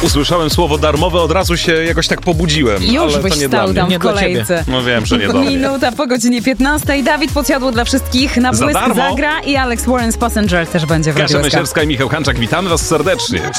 Usłyszałem słowo darmowe, od razu się jakoś tak pobudziłem. Już ale byś to nie dla stał mnie. tam Nie w dla kolejce. No wiem, że nie do mnie. Minuta po godzinie 15. Dawid Podsiadło dla wszystkich na Za błysk darmo. zagra i Alex Warren z Passenger też będzie w Kasia Radiu SK. Mesierska i Michał Hanczak, witamy was serdecznie.